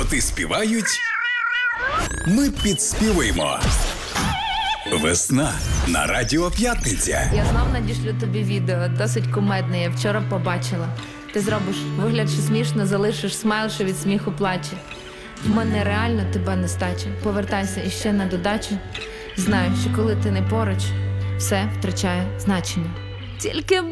Коти співають, ми підспівуємо. Весна на Радіо П'ятниця. Я знов надішлю тобі відео, досить кумедне, я вчора побачила. Ти зробиш вигляд, що смішно, залишиш смайл, що від сміху плаче. В мене реально тебе нестача. Повертайся іще на додачу. Знаю, що коли ти не поруч, все втрачає значення. Тільки